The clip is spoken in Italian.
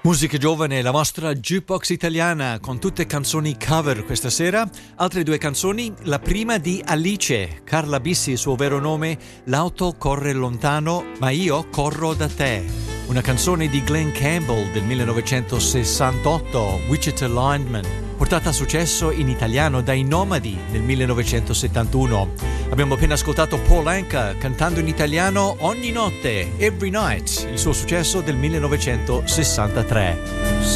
Musica giovane, la vostra jukebox italiana con tutte canzoni cover questa sera. Altre due canzoni, la prima di Alice, Carla Bissi, il suo vero nome, L'auto corre lontano, ma io corro da te. Una canzone di Glenn Campbell del 1968, Wichita Lineman, portata a successo in italiano dai Nomadi nel 1971. Abbiamo appena ascoltato Paul Anka cantando in italiano Ogni notte, Every Night, il suo successo del 1963.